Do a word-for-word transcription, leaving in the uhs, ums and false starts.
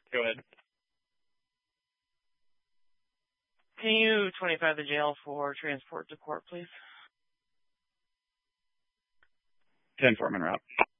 Go ahead. Can you twenty-five the jail for transport to court, please? ten four en route.